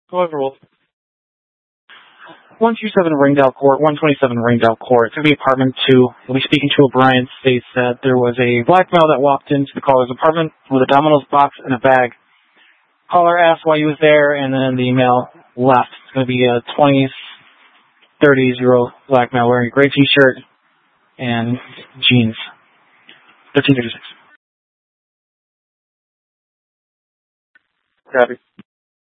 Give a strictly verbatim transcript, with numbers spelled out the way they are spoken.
Go over, Wolf. one twenty-seven Ringdale Court, one twenty-seven Ringdale Court. It's going to be apartment two. We'll be speaking to O'Brien. States that there was a black male that walked into the caller's apartment with a Domino's box and a bag. Caller asked why he was there, and then the male left. It's going to be a twenties, thirties-year-old black male wearing a gray t-shirt and jeans. thirteen thirty-six. Copy.